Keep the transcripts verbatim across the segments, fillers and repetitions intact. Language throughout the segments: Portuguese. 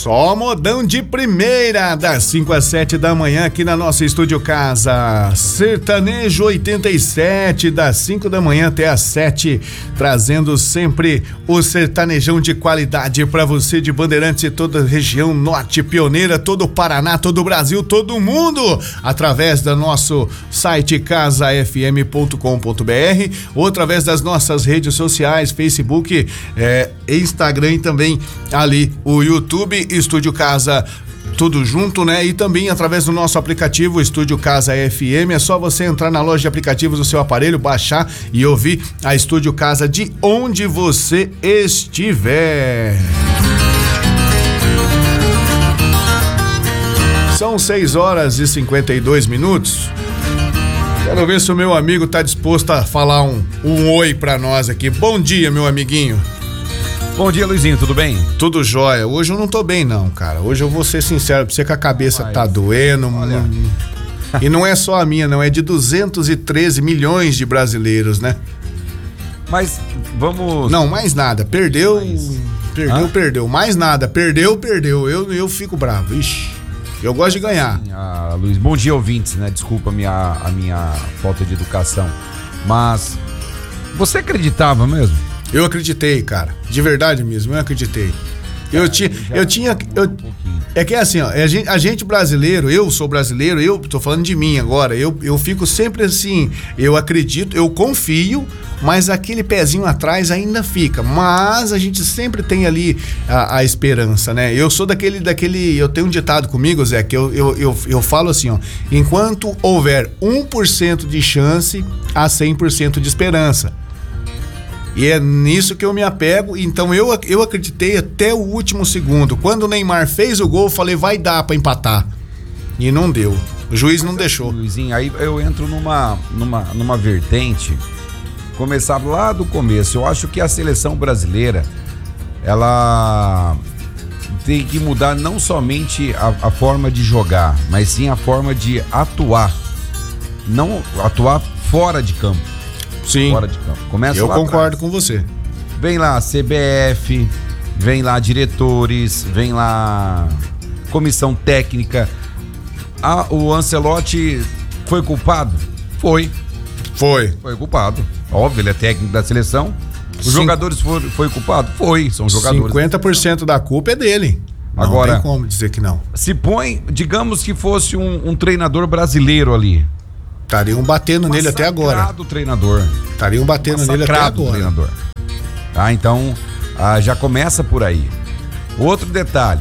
Só modão de primeira, das cinco às sete da manhã aqui na nossa Estúdio Casa. Sertanejo oitenta e sete, das cinco da manhã até às sete, trazendo sempre o sertanejão de qualidade para você de Bandeirantes e toda a região norte, pioneira, todo o Paraná, todo o Brasil, todo o mundo, através do nosso site casa f m ponto com ponto b r ou através das nossas redes sociais, Facebook, é, Instagram e também ali o YouTube, Estúdio Casa, tudo junto, né? E também através do nosso aplicativo Estúdio Casa F M. É só você entrar na loja de aplicativos do seu aparelho, baixar e ouvir a Estúdio Casa de onde você estiver. São seis horas e cinquenta e dois minutos. Quero ver se o meu amigo tá disposto a falar um, um oi pra nós aqui. Bom dia, meu amiguinho. Bom dia, Luizinho, tudo bem? Tudo jóia. Hoje eu não tô bem não, cara. Hoje eu vou ser sincero pra você que a cabeça Mas, tá doendo. olha... E não é só a minha, não. É de duzentos e treze milhões de brasileiros, né? Mas vamos... Não, mais nada. Perdeu, Mas... perdeu, Hã? perdeu. Mais nada. Perdeu, perdeu. Eu, eu fico bravo. Ixi, eu gosto de ganhar. Sim, ah, Luiz, bom dia, ouvintes, né? Desculpa a minha, a minha falta de educação. Mas você acreditava mesmo? Eu acreditei, cara. De verdade mesmo, eu acreditei. Eu, é, tinha, eu tinha. Eu, um é que é assim, ó. A gente, a gente brasileiro, eu sou brasileiro, eu tô falando de mim agora. Eu, eu fico sempre assim. Eu acredito, eu confio, mas aquele pezinho atrás ainda fica. Mas a gente sempre tem ali a, a esperança, né? Eu sou daquele, daquele. Eu tenho um ditado comigo, Zé, que eu, eu, eu, eu falo assim, ó. Enquanto houver um por cento de chance, há cem por cento de esperança. E é nisso que eu me apego. Então eu, eu acreditei até o último segundo. Quando o Neymar fez o gol, eu falei, vai dar pra empatar. E não deu. O juiz Mas não é, deixou. Luizinho, aí eu entro numa, numa, numa vertente. Começar lá do começo. Eu acho que a seleção brasileira, ela tem que mudar não somente a, a forma de jogar, mas sim a forma de atuar. Não atuar fora de campo. Sim, fora de campo. Começa eu lá concordo atrás. com você. Vem lá C B F, vem lá diretores, vem lá comissão técnica. Ah, o Ancelotti foi culpado? Foi. Foi. Foi culpado. Óbvio, ele é técnico da seleção. Os Sim. jogadores foram foi culpado? Foi, são jogadores. cinquenta por cento da culpa é dele. Não Agora, tem como dizer que não. Se põe, digamos que fosse um, um treinador brasileiro ali. Estariam batendo nele até agora. Massacrado o treinador. Estariam batendo nele até agora. O treinador. Tá, então, ah, já começa por aí. Outro detalhe.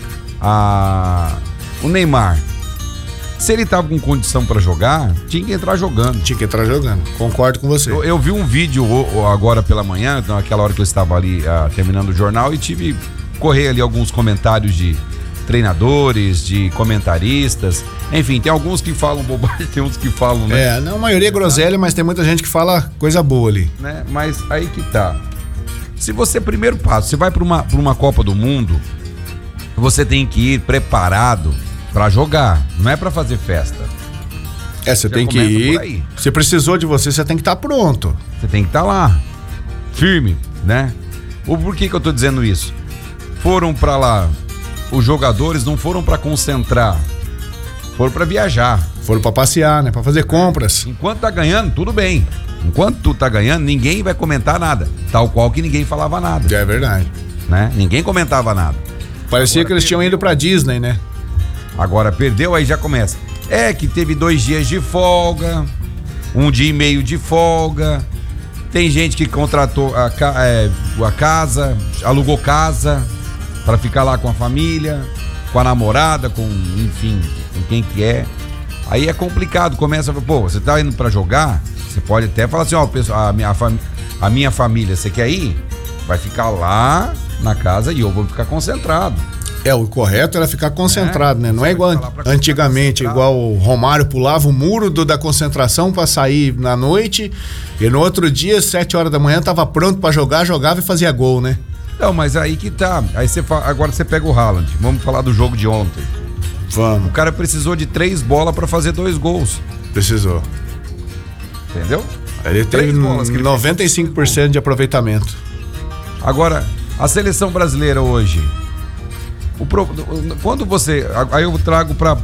Ah, o Neymar. Se ele tava com condição para jogar, tinha que entrar jogando. Tinha que entrar jogando. Concordo com você. Eu, eu vi um vídeo agora pela manhã, naquela hora que eu estava ali ah, terminando o jornal, e tive correr ali alguns comentários de treinadores, de comentaristas, enfim, tem alguns que falam bobagem, tem uns que falam, né? É, não, a maioria é groselha, mas tem muita gente que fala coisa boa ali. Né? Mas aí que tá. Se você, primeiro passo, você vai para uma, pra uma Copa do Mundo, você tem que ir preparado para jogar, não é para fazer festa. É, você Já tem que ir, se precisou de você, você tem que estar tá pronto. Você tem que estar tá lá, firme, né? O porquê que eu tô dizendo isso? Foram para lá, os jogadores não foram para concentrar, foram para viajar. Foram para passear, né? Para fazer compras. Enquanto tá ganhando, tudo bem. Enquanto tu tá ganhando, ninguém vai comentar nada. Tal qual que ninguém falava nada. É verdade. Né? Ninguém comentava nada. Parecia Agora, que eles tinham ido pra Disney, né? Agora perdeu, aí já começa. É que teve dois dias de folga, um dia e meio de folga. Tem gente que contratou a, é, a casa, alugou casa para ficar lá com a família, com a namorada, com, enfim, com quem que é. Aí é complicado, começa a, pô, você tá indo para jogar, você pode até falar assim, ó, pessoal, a minha, a, fami- a minha família, você quer ir? Vai ficar lá na casa e eu vou ficar concentrado. É, o correto era ficar concentrado, é, né? Não é igual antigamente, igual o Romário pulava o muro do, da concentração para sair na noite e no outro dia, sete horas da manhã, tava pronto para jogar, jogava e fazia gol, né? Não, mas aí que tá. Aí você fa... Agora você pega o Haaland. Vamos falar do jogo de ontem. Vamos. O cara precisou de três bolas para fazer dois gols. Precisou. Entendeu? Ele teve noventa e cinco por cento de aproveitamento. Agora, a seleção brasileira hoje O pro, quando você... Aí eu trago pra,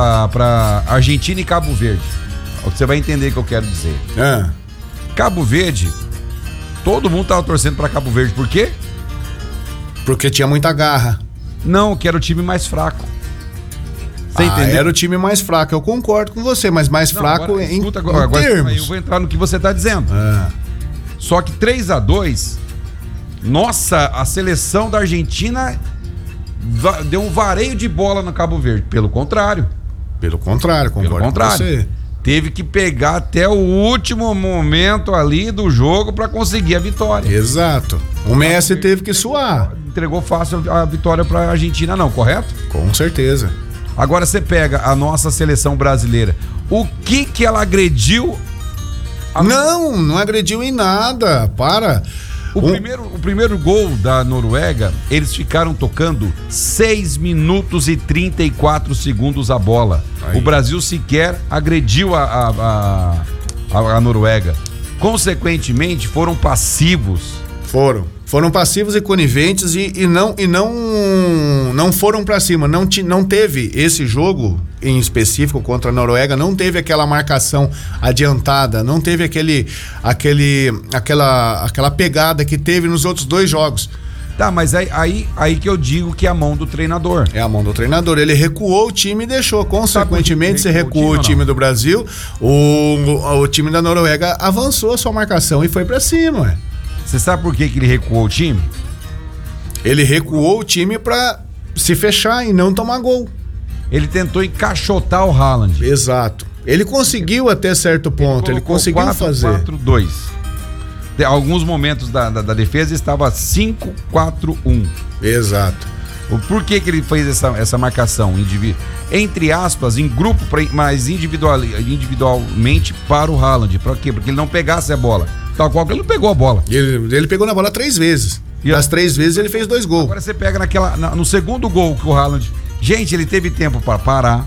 pra Argentina e Cabo Verde. Você vai entender o que eu quero dizer. É. Cabo Verde, todo mundo tava torcendo pra Cabo Verde. Por quê? Porque tinha muita garra. Não, que era o time mais fraco. Você ah, entendeu? Era o time mais fraco. Eu concordo com você, mas mais Não, fraco agora, em, escuta, em agora, termos. Agora eu vou entrar no que você tá dizendo. É. Só que três a dois, nossa, a seleção da Argentina deu um vareio de bola no Cabo Verde. Pelo contrário. Pelo contrário, concordo Pelo contrário. com você. Teve que pegar até o último momento ali do jogo para conseguir a vitória. Exato. O Messi teve que suar. Entregou fácil a vitória para a Argentina, não, correto? Com certeza. Agora você pega a nossa seleção brasileira. O que que ela agrediu? A... Não, não agrediu em nada. Para. O, um... primeiro, o primeiro gol da Noruega, eles ficaram tocando seis minutos e trinta e quatro segundos a bola. Aí. O Brasil sequer agrediu a, a, a, a Noruega. Consequentemente, foram passivos. Foram. Foram passivos e coniventes e, e, não, e não, não foram pra cima. Não, te, não teve esse jogo em específico contra a Noruega, não teve aquela marcação adiantada, não teve aquele, aquele, aquela, aquela pegada que teve nos outros dois jogos. Tá, mas aí, aí, aí que eu digo que é a mão do treinador. É a mão do treinador. Ele recuou o time e deixou. Consequentemente, você recuou o time, o time do Brasil, o, o time da Noruega avançou a sua marcação e foi pra cima, ué. Você sabe por que, que ele recuou o time? Ele recuou o time pra se fechar e não tomar gol. Ele tentou encaixotar o Haaland. Exato. Ele conseguiu até certo ponto, ele, ele conseguiu quatro, fazer. quatro dois. Alguns momentos da, da, da defesa estava cinco quatro um. Exato. Por que que ele fez essa, essa marcação? Indiví- entre aspas, em grupo, pra, mas individual, individualmente para o Haaland. Para quê? Porque ele não pegasse a bola. Tal qual que ele não pegou a bola. Ele, ele pegou na bola três vezes. E das três vezes ele fez dois gols. Agora você pega naquela, na, no segundo gol que o Haaland... Gente, ele teve tempo para parar,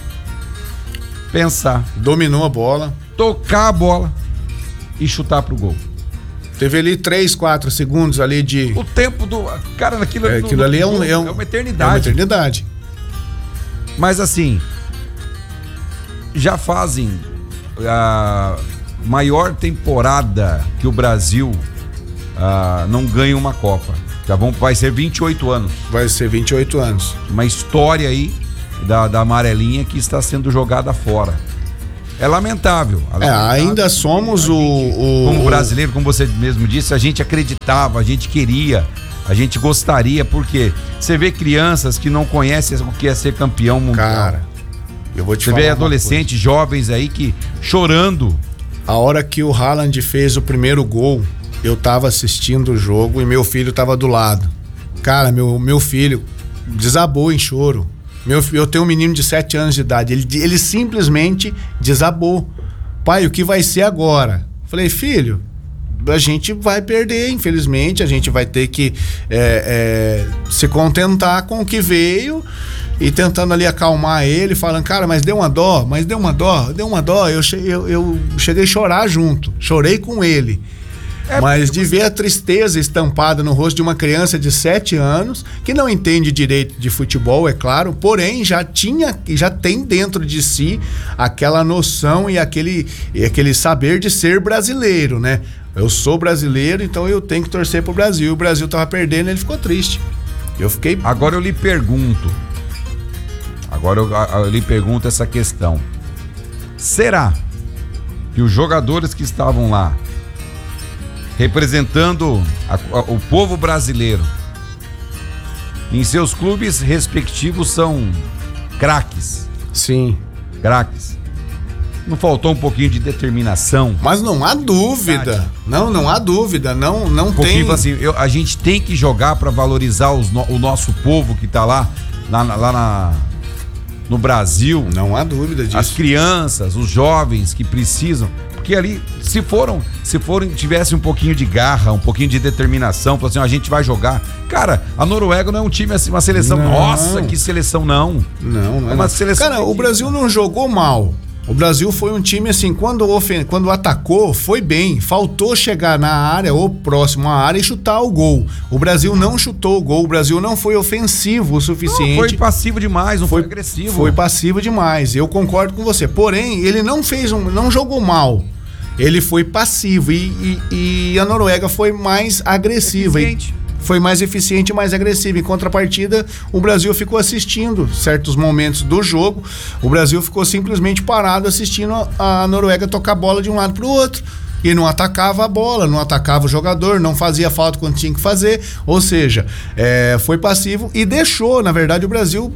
pensar, dominou a bola, tocar a bola e chutar pro gol. Teve ali três, quatro segundos ali de... O tempo do... Cara, naquilo é, aquilo no, ali é, um, é, um, é uma eternidade. É uma eternidade. Mas assim, já fazem a maior temporada que o Brasil a, não ganha uma Copa. Já vão, vai ser vinte e oito anos. Vai ser vinte e oito anos. Uma história aí da, da amarelinha que está sendo jogada fora. É lamentável. É, lamentável. Ainda somos o, o... Como brasileiro, como você mesmo disse, a gente acreditava, a gente queria, a gente gostaria, porque você vê crianças que não conhecem o que é ser campeão mundial. Cara, eu vou te você falar. Você vê adolescentes, jovens aí que chorando. A hora que o Haaland fez o primeiro gol, eu tava assistindo o jogo e meu filho tava do lado. Cara, meu, meu filho desabou em choro. Meu, eu tenho um menino de sete anos de idade. Ele, ele simplesmente desabou. Pai, o que vai ser agora? Falei, filho, a gente vai perder, infelizmente. A gente vai ter que é, é, se contentar com o que veio. E tentando ali acalmar ele, falando, cara, mas deu uma dó, mas deu uma dó, deu uma dó. Eu, eu, eu cheguei a chorar junto, chorei com ele. É, mas de ver a tristeza estampada no rosto de uma criança de sete anos, que não entende direito de futebol, é claro, porém já tinha, já tem dentro de si aquela noção e aquele, e aquele saber de ser brasileiro, né? Eu sou brasileiro, então eu tenho que torcer pro Brasil. O Brasil tava perdendo, ele ficou triste. Eu fiquei... Agora eu lhe pergunto, agora eu, eu lhe pergunto essa questão. Será que os jogadores que estavam lá representando a, a, o povo brasileiro em seus clubes respectivos são craques? Sim. Craques. Não faltou um pouquinho de determinação? Mas não há dúvida. Não, não há dúvida. Não, não um tem. Pouquinho assim, eu, a gente tem que jogar para valorizar os, o nosso povo que tá lá, lá, lá na, no Brasil. Não há dúvida disso. As crianças, os jovens que precisam. Porque ali, se foram, se foram, tivesse um pouquinho de garra, um pouquinho de determinação, assim, a gente vai jogar. Cara, a Noruega não é um time assim, uma seleção. Não. Nossa, que seleção não. Não, não é. É uma seleção. Cara, o Brasil não jogou mal. O Brasil foi um time assim, quando, ofen- quando atacou, foi bem. Faltou chegar na área ou próximo à área e chutar o gol. O Brasil não chutou o gol, o Brasil não foi ofensivo o suficiente. Não, foi passivo demais, não foi, foi agressivo. Foi passivo demais, eu concordo com você. Porém, ele não fez um, não jogou mal. Ele foi passivo e, e, e a Noruega foi mais agressiva. Eficiente. Foi mais eficiente e mais agressivo. Em contrapartida, o Brasil ficou assistindo certos momentos do jogo. O Brasil ficou simplesmente parado assistindo a, a Noruega tocar bola de um lado para o outro. E não atacava a bola, não atacava o jogador, não fazia falta quando tinha que fazer. Ou seja, é, foi passivo e deixou, na verdade, o Brasil,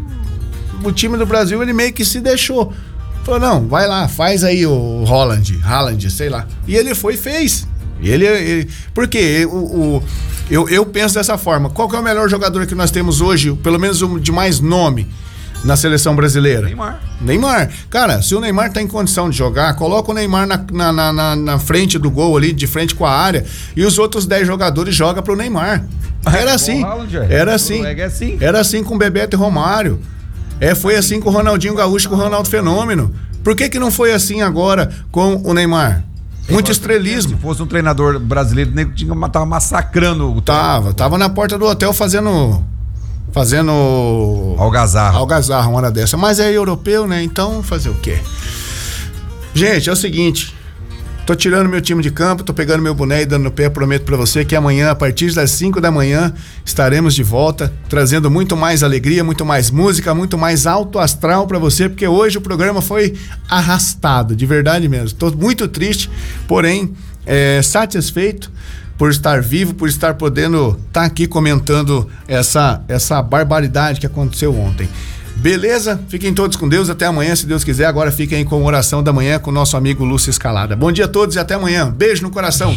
o time do Brasil, ele meio que se deixou. Falou, não, vai lá, faz aí o Haaland, Haaland, sei lá. E ele foi e fez. Ele, ele, porque o, o, eu, eu penso dessa forma, qual que é o melhor jogador que nós temos hoje, pelo menos um de mais nome na seleção brasileira? Neymar. Neymar. Cara, se o Neymar tá em condição de jogar, coloca o Neymar na, na, na, na, na frente do gol ali, de frente com a área, e os outros dez jogadores jogam pro Neymar. Era assim. Era assim. Era assim com o Bebeto e Romário. É, foi assim com o Ronaldinho Gaúcho, com o Ronaldo Fenômeno. Por que que não foi assim agora com o Neymar? Muito estrelismo. Se fosse um treinador brasileiro, o nego tinha, tava massacrando o Tava, tava na porta do hotel fazendo. Fazendo. Algazarra. Algazarra, uma hora dessa. Mas é europeu, né? Então, fazer o quê? Gente, é o seguinte. Tô tirando meu time de campo, tô pegando meu boné e dando no pé. Prometo pra você que amanhã, a partir das cinco da manhã, estaremos de volta, trazendo muito mais alegria, muito mais música, muito mais alto astral pra você, porque hoje o programa foi arrastado, de verdade mesmo. Tô muito triste, porém, é, satisfeito por estar vivo, por estar podendo estar tá aqui comentando essa, essa barbaridade que aconteceu ontem. Beleza? Fiquem todos com Deus, até amanhã, se Deus quiser. Agora fiquem com oração da manhã com o nosso amigo Lúcio Escalada. Bom dia a todos e até amanhã. Beijo no coração.